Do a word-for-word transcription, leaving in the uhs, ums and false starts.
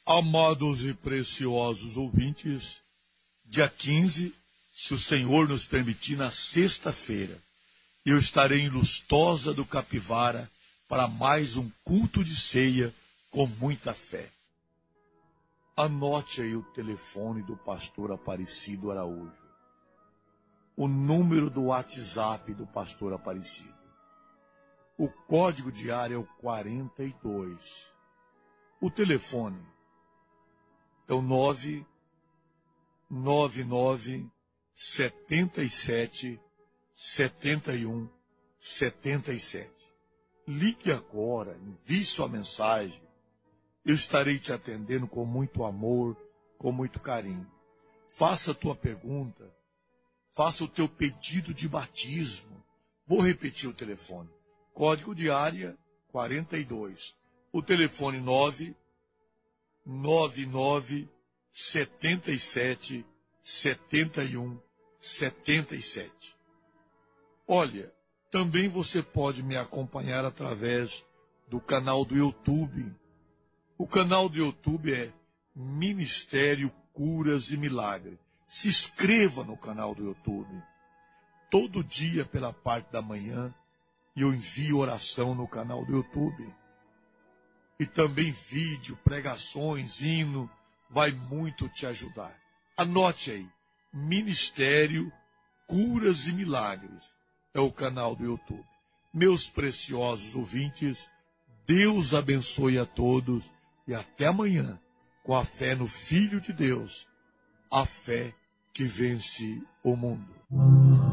Amados e preciosos ouvintes, dia quinze, se o Senhor nos permitir, na sexta-feira, eu estarei em Lustosa do Capivara para mais um culto de ceia com muita fé. Anote aí o telefone do pastor Aparecido Araújo, o número do WhatsApp do pastor Aparecido. O código de área é o quarenta e dois. O telefone é o nove nove nove sete sete sete um sete sete. Ligue agora, envie sua mensagem. Eu estarei te atendendo com muito amor, com muito carinho. Faça a tua pergunta, faça o teu pedido de batismo. Vou repetir o telefone. Código de área quarenta e dois. O telefone nove nove nove sete sete sete um sete sete. Olha, também você pode me acompanhar através do canal do YouTube. O canal do YouTube é Ministério Curas e Milagres. Se inscreva no canal do YouTube. Todo dia, pela parte da manhã, eu envio oração no canal do YouTube. E também vídeo, pregações, hino, vai muito te ajudar. Anote aí, Ministério Curas e Milagres é o canal do YouTube. Meus preciosos ouvintes, Deus abençoe a todos e até amanhã, com a fé no Filho de Deus, a fé que vence o mundo.